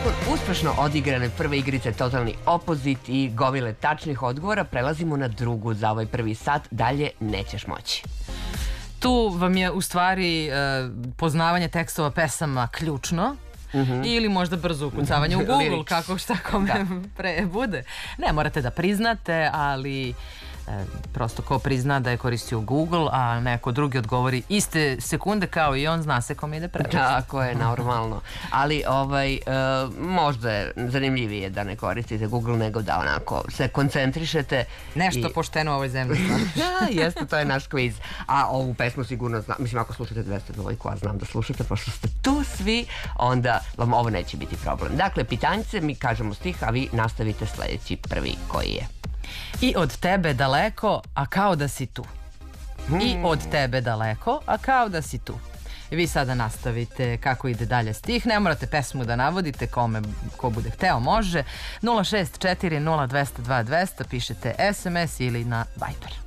Nakon uspešno odigrane prve igrice Totalni opozit i gomile tačnih odgovora, prelazimo na drugu za ovaj prvi sat. Dalje nećeš moći. Tu vam je u stvari poznavanje tekstova pesama ključno. Ili možda brzo ukucavanje u Google, kako šta kome pre bude. Ne morate da priznate, ali prosto ko prizna da je koristio Google, a neko drugi odgovori iste sekunde kao i on, zna se kome ide prevesti. Tako je, normalno. Ali možda je zanimljivije da ne koristite Google nego da onako se koncentrišete. Nešto pošteno u ovoj zemlji. Da, jeste, to je naš kviz. A ovu pesmu sigurno znam, mislim ako slušate 202, a znam da slušate, pošto ste tu svi, onda vam ovo neće biti problem. Dakle, pitanjice, mi kažemo stih, a vi nastavite sledeći prvi koji je. I od tebe daleko, a kao da si tu. I od tebe daleko, a kao da si tu. I vi sada nastavite kako ide dalje stih. Ne morate pesmu da navodite, ko bude hteo može. 064 02 200, pišete SMS ili na Viber.